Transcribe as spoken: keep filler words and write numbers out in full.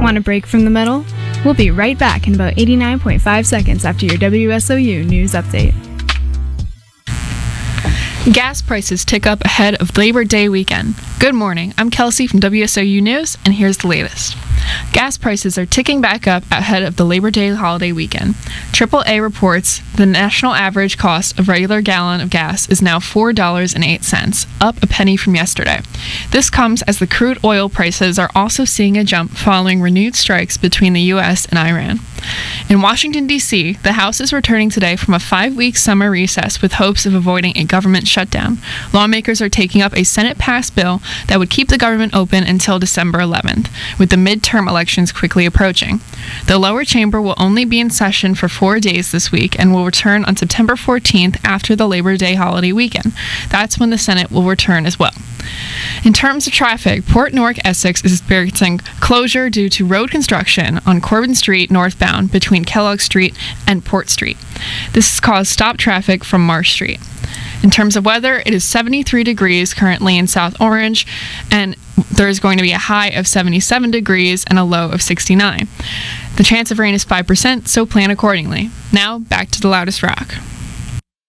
Want a break from the metal? We'll be right back in about eighty-nine point five seconds after your W S O U news update. Gas prices tick up ahead of Labor Day weekend. Good morning, I'm Kelsey from W S O U News, and here's the latest. Gas prices are ticking back up ahead of the Labor Day holiday weekend. triple A reports the national average cost of regular gallon of gas is now four dollars and eight cents, up a penny from yesterday. This comes as the crude oil prices are also seeing a jump following renewed strikes between the U S and Iran. In Washington, D C, the House is returning today from a five-week summer recess with hopes of avoiding a government shutdown. Lawmakers are taking up a Senate-passed bill that would keep the government open until December eleventh, with the midterm elections quickly approaching. The lower chamber will only be in session for four days this week and will return on September fourteenth after the Labor Day holiday weekend. That's when the Senate will return as well. In terms of traffic, Port Newark, Essex is experiencing closure due to road construction on Corbin Street northbound between Kellogg Street and Port Street. This has caused stop traffic from Marsh Street. In terms of weather, it is seventy-three degrees currently in South Orange, and there is going to be a high of seventy-seven degrees and a low of sixty-nine. The chance of rain is five percent, so plan accordingly. Now, back to the loudest rock.